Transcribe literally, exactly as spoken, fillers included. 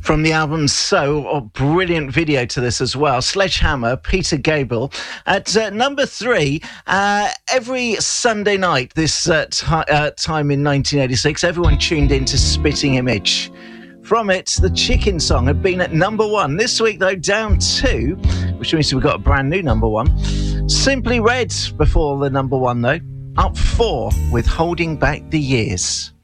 From the album So, a brilliant video to this as well. Sledgehammer, Peter Gabriel. At uh, number three, uh, every Sunday night this uh, t- uh, time in nineteen eighty-six, everyone tuned in to Spitting Image. From it, the Chicken Song had been at number one. This week, though, down two, which means we've got a brand new number one. Simply Red before the number one, though. Up four with Holding Back the Years.